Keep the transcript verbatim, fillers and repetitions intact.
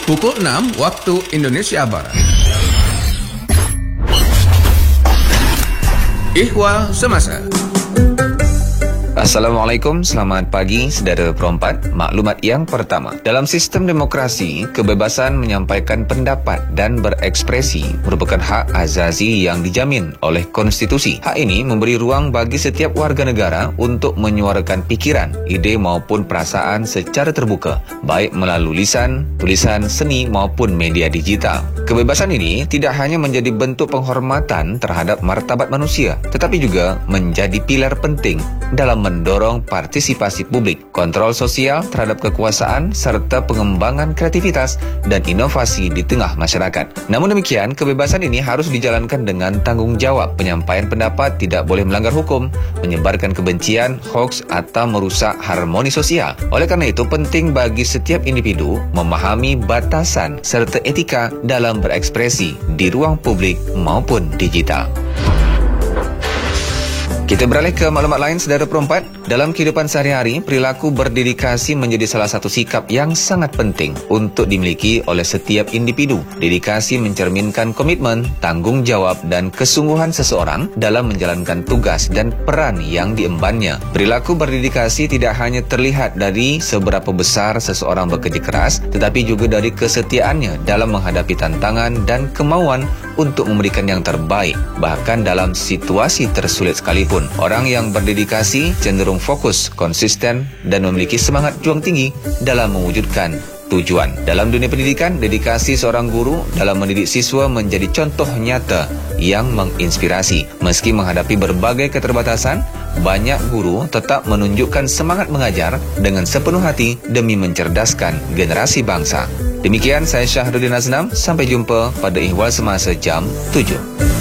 pukul enam waktu Indonesia Barat. Ihwal Semasa. Assalamualaikum, selamat pagi saudara perempat. Maklumat yang pertama, dalam sistem demokrasi, kebebasan menyampaikan pendapat dan berekspresi merupakan hak azazi yang dijamin oleh konstitusi. Hak ini memberi ruang bagi setiap warga negara untuk menyuarakan pikiran, ide maupun perasaan secara terbuka, baik melalui lisan, tulisan, seni maupun media digital. Kebebasan ini tidak hanya menjadi bentuk penghormatan terhadap martabat manusia, tetapi juga menjadi pilar penting dalam mendorong partisipasi publik, kontrol sosial terhadap kekuasaan, serta pengembangan kreativitas dan inovasi di tengah masyarakat. Namun demikian, kebebasan ini harus dijalankan dengan tanggung jawab. Penyampaian pendapat tidak boleh melanggar hukum, menyebarkan kebencian, hoaks atau merusak harmoni sosial. Oleh karena itu, penting bagi setiap individu memahami batasan serta etika dalam berekspresi di ruang publik maupun digital. Kita beralih ke maklumat lain, saudara perempat. Dalam kehidupan sehari-hari, perilaku berdedikasi menjadi salah satu sikap yang sangat penting untuk dimiliki oleh setiap individu. Dedikasi mencerminkan komitmen, tanggung jawab dan kesungguhan seseorang dalam menjalankan tugas dan peran yang diembannya. Perilaku berdedikasi tidak hanya terlihat dari seberapa besar seseorang bekerja keras, tetapi juga dari kesetiaannya dalam menghadapi tantangan dan kemauan untuk memberikan yang terbaik, bahkan dalam situasi tersulit sekalipun. Orang yang berdedikasi cenderung fokus, konsisten, dan memiliki semangat juang tinggi dalam mewujudkan tujuan. Dalam dunia pendidikan, dedikasi seorang guru dalam mendidik siswa menjadi contoh nyata yang menginspirasi. Meski menghadapi berbagai keterbatasan, banyak guru tetap menunjukkan semangat mengajar dengan sepenuh hati demi mencerdaskan generasi bangsa. Demikian saya Syahrudin Aznam, sampai jumpa pada Ihwal Semasa jam tujuh.